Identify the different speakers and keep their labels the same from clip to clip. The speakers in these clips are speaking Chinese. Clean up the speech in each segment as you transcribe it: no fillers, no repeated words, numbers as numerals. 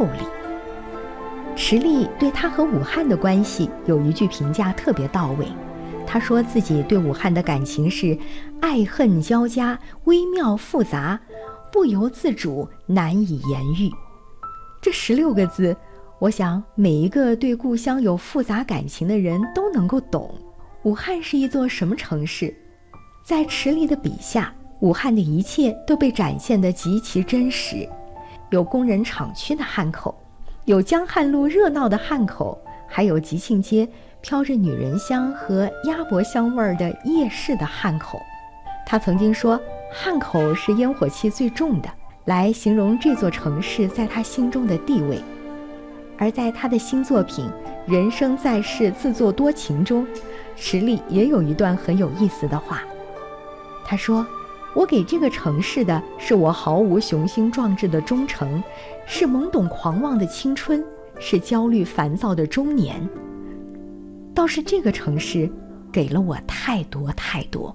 Speaker 1: 厚礼。池莉对他和武汉的关系有一句评价特别到位，他说自己对武汉的感情是爱恨交加，微妙复杂，不由自主，难以言喻。这16个字，我想每一个对故乡有复杂感情的人都能够懂。武汉是一座什么城市？在池莉的笔下，武汉的一切都被展现得极其真实。有工人厂区的汉口，有江汉路热闹的汉口，还有吉庆街飘着女人香和鸭脖香味的夜市的汉口。他曾经说，汉口是烟火气最重的，来形容这座城市在他心中的地位。而在他的新作品《人生在世自作多情》中，池莉也有一段很有意思的话。他说，我给这个城市的是我毫无雄心壮志的忠诚，是懵懂狂妄的青春，是焦虑烦躁的中年。倒是这个城市给了我太多太多。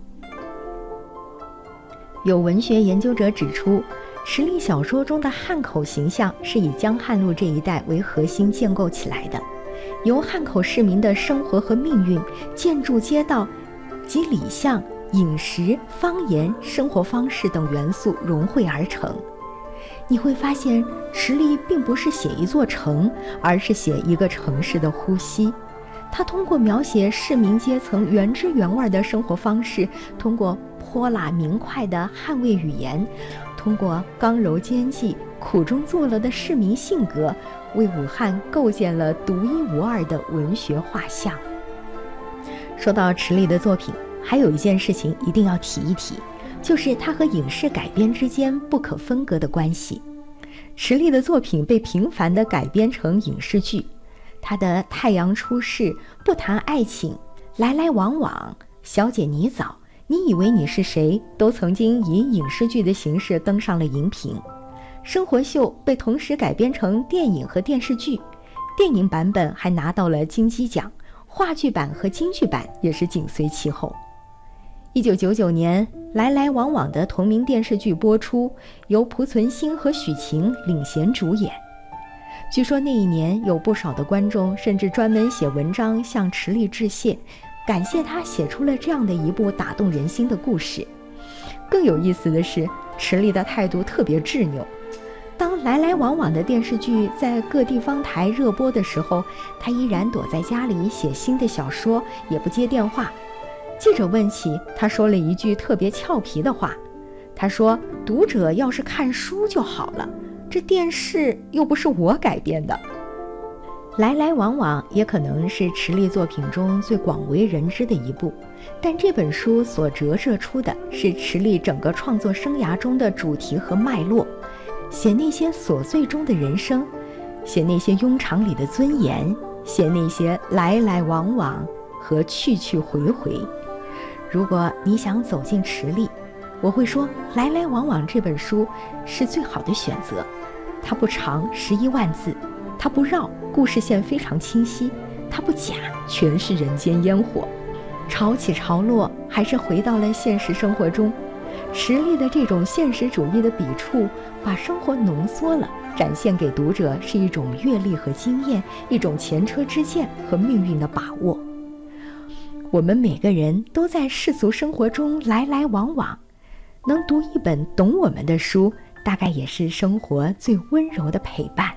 Speaker 1: 有文学研究者指出，池莉小说中的汉口形象是以江汉路这一带为核心建构起来的，由汉口市民的生活和命运、建筑街道及礼象、饮食、方言、生活方式等元素融汇而成。你会发现，池莉并不是写一座城，而是写一个城市的呼吸。他通过描写市民阶层原汁原味的生活方式，通过泼辣明快的汉味语言，通过刚柔兼济、苦中作乐的市民性格，为武汉构建了独一无二的文学画像。说到池莉的作品，还有一件事情一定要提一提，就是它和影视改编之间不可分割的关系。池莉的作品被频繁地改编成影视剧，他的《太阳出世》、不谈爱情、来来往往、小姐你早、你以为你是谁都曾经以影视剧的形式登上了荧屏。生活秀被同时改编成电影和电视剧，电影版本还拿到了金鸡奖，话剧版和京剧版也是紧随其后。1999年，来来往往的同名电视剧播出，由濮存昕和许晴领衔主演。据说那一年有不少的观众甚至专门写文章向池莉致谢，感谢他写出了这样的一部打动人心的故事。更有意思的是，池莉的态度特别执拗。当来来往往的电视剧在各地方台热播的时候，他依然躲在家里写新的小说，也不接电话。记者问起，他说了一句特别俏皮的话，他说，读者要是看书就好了，这电视又不是我改编的。来来往往也可能是池莉作品中最广为人知的一部，但这本书所折射出的是池莉整个创作生涯中的主题和脉络，写那些琐碎中的人生，写那些庸常里的尊严，写那些来来往往和去去回回。如果你想走进池莉，我会说《来来往往》这本书是最好的选择。它不长，11万字，它不绕，故事线非常清晰，它不假，全是人间烟火。潮起潮落，还是回到了现实生活中。池莉的这种现实主义的笔触，把生活浓缩了，展现给读者是一种阅历和经验，一种前车之鉴和命运的把握。我们每个人都在世俗生活中来来往往，能读一本懂我们的书，大概也是生活最温柔的陪伴。